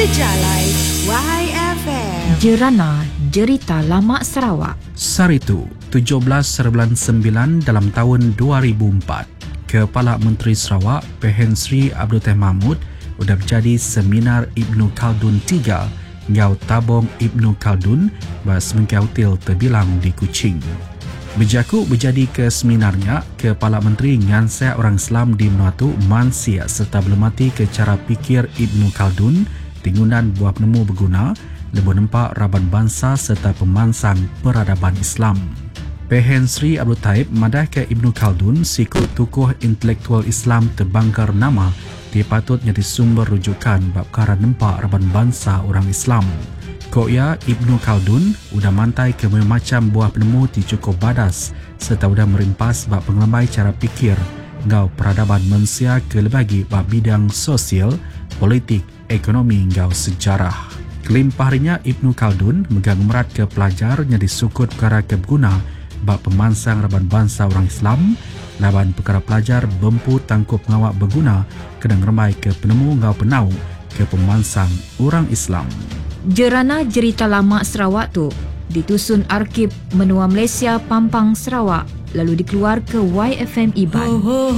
Terjalai YFM. Jerana Jerita Lama Sarawak. Saritu 17/9 dalam tahun 2004, Kepala Menteri Sarawak Pehen Sri Abdul Teh Mahmud sudah berjadi seminar Ibnu Khaldun 3 ngau tabung Ibnu Khaldun bas mengkautil terbilang di Kuching. Berjaku berjadi ke seminarnya, Kepala Menteri ngansai orang Islam di Menuatu mansia serta belumati ke cara fikir Ibnu Khaldun, tingunan buah penemu berguna, lebih nempak raban bangsa serta pemansang peradaban Islam. Pehen Sri Abdul Taib madah ke Ibnu Khaldun sikut tokoh intelektual Islam terbanggar nama dia patut jadi sumber rujukan bab perkara nempak raban bangsa orang Islam. Koya Ibnu Khaldun udah mantai ke macam buah penemu di cukup badas serta udah merimpas bab pengelamai cara fikir ngau peradaban manusia ke lebagi bab bidang sosial, politik, ekonomi ngau sejarah. Kelimpahnya Ibnu Khaldun megang merat ke pelajar yang disukut perkara kebguna bab pemansang raban bangsa orang Islam, laban perkara pelajar bempu tangkup ngawak berguna kedang remai ke penemu ngau penau ke pemansang orang Islam. Jerana Jerita Lama Sarawak tu ditusun Arkib Menua Malaysia Pampang Sarawak lalu dikeluar ke YFM Iban.